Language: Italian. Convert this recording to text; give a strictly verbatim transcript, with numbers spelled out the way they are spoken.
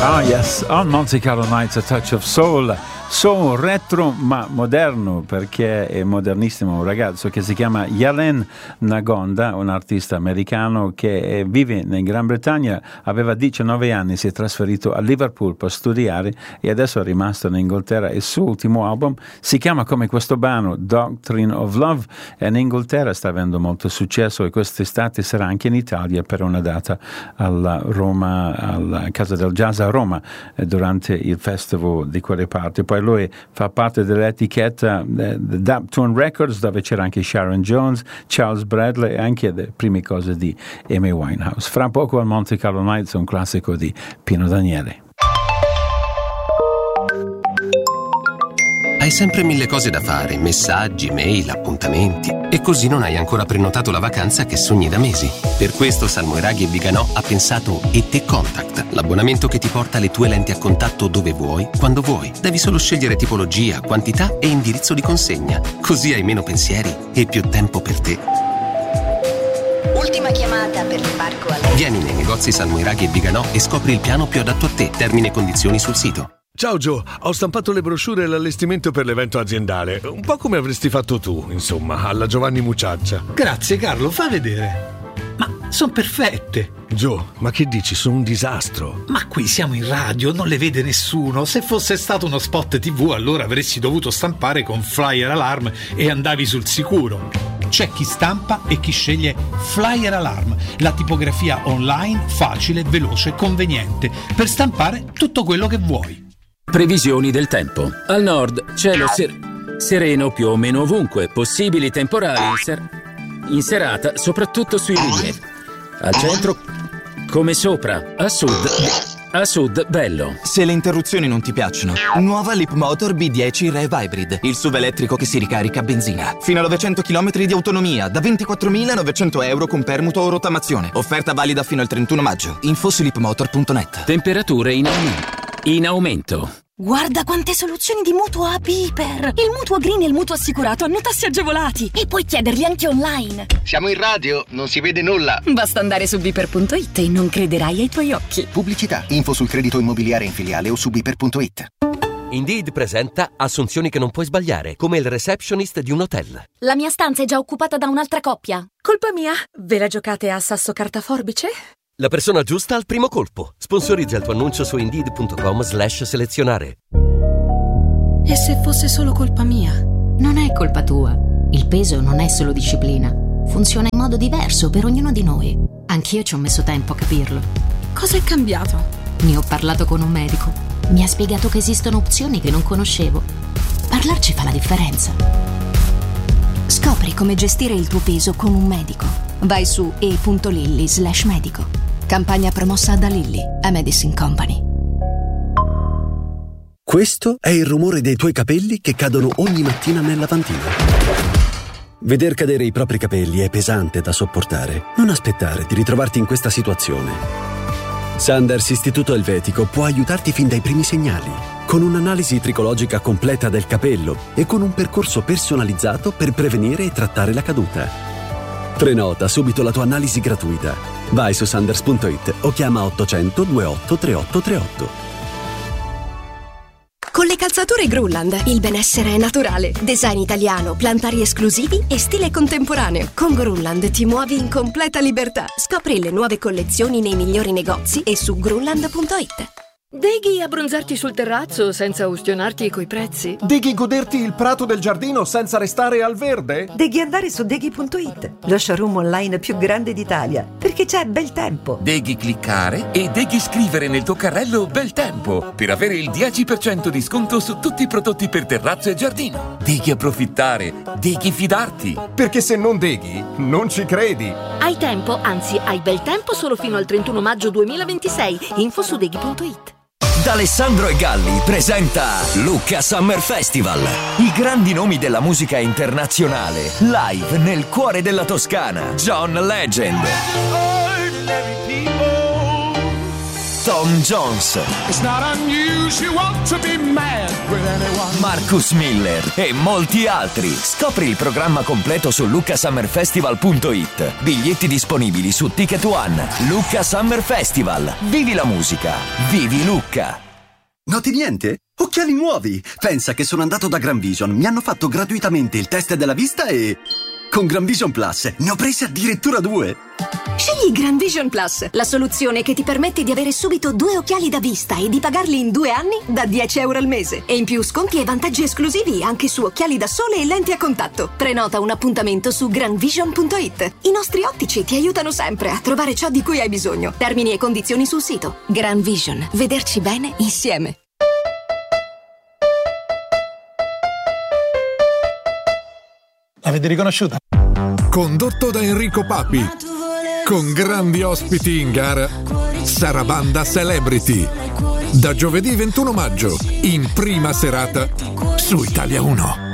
Ah yes, on Monte Carlo Nights a touch of soul, soul retro ma moderno, perché è modernissimo un ragazzo che si chiama Yalen Nagonda, un artista americano che vive in Gran Bretagna, aveva diciannove anni, si è trasferito a Liverpool per studiare e adesso è rimasto in Inghilterra. Il suo ultimo album si chiama come questo brano, Doctrine of Love, e in Inghilterra sta avendo molto successo e quest'estate sarà anche in Italia per una data alla Roma, alla Casa del Jazz a Roma, eh, durante il festival di quelle parti. Poi lui fa parte dell'etichetta eh, Daptone Records, dove c'era anche Sharon Jones, Charles Bradley e anche le prime cose di Amy Winehouse. Fra poco al Monte Carlo Nights un classico di Pino Daniele. Hai sempre mille cose da fare, messaggi, mail, appuntamenti, e così non hai ancora prenotato la vacanza che sogni da mesi. Per questo Salmoiraghi e Viganò ha pensato E Te Contact, l'abbonamento che ti porta le tue lenti a contatto dove vuoi, quando vuoi. Devi solo scegliere tipologia, quantità e indirizzo di consegna. Così hai meno pensieri e più tempo per te. Ultima chiamata per l'imbarco a lei. Vieni nei negozi Salmoiraghi e Viganò e scopri il piano più adatto a te. Termini e condizioni sul sito. Ciao Gio, ho stampato le brochure e l'allestimento per l'evento aziendale. Un po' come avresti fatto tu, insomma, alla Giovanni Mucciaccia. Grazie Carlo, fa vedere. Ma sono perfette. Gio, ma che dici? Sono un disastro. Ma qui siamo in radio, non le vede nessuno. Se fosse stato uno spot tivù, allora avresti dovuto stampare con Flyer Alarm e andavi sul sicuro. C'è chi stampa e chi sceglie Flyer Alarm, la tipografia online facile, veloce, conveniente per stampare tutto quello che vuoi. Previsioni del tempo. Al nord, cielo ser- sereno più o meno ovunque, possibili temporali in, ser- in serata, soprattutto sui rilievi. Al centro, come sopra. A sud, a sud, bello. Se le interruzioni non ti piacciono, nuova Leapmotor B dieci Rev Hybrid, il S U V elettrico che si ricarica a benzina. Fino a novecento chilometri di autonomia, da ventiquattromilanovecento euro con permuto o rottamazione. Offerta valida fino al trentuno maggio. Info su leapmotor punto net. Temperature in aumento. In aumento. Guarda quante soluzioni di mutuo a Piper! Il mutuo green e il mutuo assicurato hanno tassi agevolati e puoi chiederli anche online. Siamo in radio, non si vede nulla. Basta andare su Biper punto it e non crederai ai tuoi occhi. Pubblicità, info sul credito immobiliare in filiale o su Biper punto it. Indeed presenta assunzioni che non puoi sbagliare, come il receptionist di un hotel. La mia stanza è già occupata da un'altra coppia. Colpa mia? Ve la giocate a sasso carta forbice? La persona giusta al primo colpo. Sponsorizza il tuo annuncio su indeed punto com slash selezionare. E se fosse solo colpa mia? Non è colpa tua. Il peso non è solo disciplina. Funziona in modo diverso per ognuno di noi. Anch'io ci ho messo tempo a capirlo. Cosa è cambiato? Ne ho parlato con un medico. Mi ha spiegato che esistono opzioni che non conoscevo. Parlarci fa la differenza. Scopri come gestire il tuo peso con un medico. Vai su e punto lilly slash medico. Campagna promossa da Lilly, a Medicine Company. Questo è il rumore dei tuoi capelli che cadono ogni mattina nel lavandino. Veder cadere i propri capelli è pesante da sopportare. Non aspettare di ritrovarti in questa situazione. Sanders Istituto Elvetico può aiutarti fin dai primi segnali, con un'analisi tricologica completa del capello e con un percorso personalizzato per prevenire e trattare la caduta. Prenota subito la tua analisi gratuita. Vai su sanders punto it o chiama ottocento ventotto trentotto trentotto. Con le calzature Grunland il benessere è naturale. Design italiano, plantari esclusivi e stile contemporaneo. Con Grunland ti muovi in completa libertà. Scopri le nuove collezioni nei migliori negozi e su grunland punto it. Deghi abbronzarti sul terrazzo senza ustionarti coi prezzi? Deghi goderti il prato del giardino senza restare al verde? Deghi andare su deghi punto it, lo showroom online più grande d'Italia, perché c'è bel tempo. Deghi cliccare e deghi scrivere nel tuo carrello bel tempo per avere il dieci per cento di sconto su tutti i prodotti per terrazzo e giardino. Deghi approfittare, deghi fidarti. Perché se non deghi, non ci credi. Hai tempo, anzi hai bel tempo solo fino al trentuno maggio duemilaventisei. Info su deghi punto it. D'Alessandro e Galli presenta Lucca Summer Festival. I grandi nomi della musica internazionale, live nel cuore della Toscana. John Legend, Tom Jones, It's not unusual to be mad with anyone. Marcus Miller e molti altri. Scopri il programma completo su lucca summer festival punto it. Biglietti disponibili su Ticket One. Lucca Summer Festival. Vivi la musica. Vivi Lucca. Noti niente? Occhiali nuovi! Pensa che sono andato da Gran Vision, mi hanno fatto gratuitamente il test della vista e... con Gran Vision Plus ne ho presi addirittura due! Scegli Gran Vision Plus, la soluzione che ti permette di avere subito due occhiali da vista e di pagarli in due anni da dieci euro al mese. E in più sconti e vantaggi esclusivi anche su occhiali da sole e lenti a contatto. Prenota un appuntamento su gran vision punto it. I nostri ottici ti aiutano sempre a trovare ciò di cui hai bisogno. Termini e condizioni sul sito. Gran Vision. Vederci bene insieme. L'avete riconosciuta? Condotto da Enrico Papi, con grandi ospiti in gara, Sarabanda Celebrity. Da giovedì ventuno maggio, in prima serata, su Italia uno.